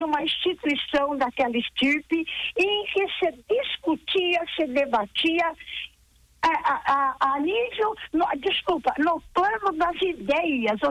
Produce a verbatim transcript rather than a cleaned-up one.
uma instituição daquela estirpe em que se discutia, se debatia a, a, a, a nível, no, desculpa, no plano das ideias,